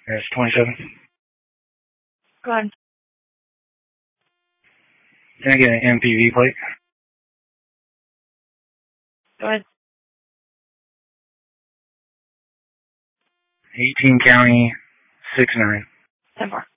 That's 27. Go ahead. Can I get an MPV plate? Go ahead. 18 County 69. 10-4.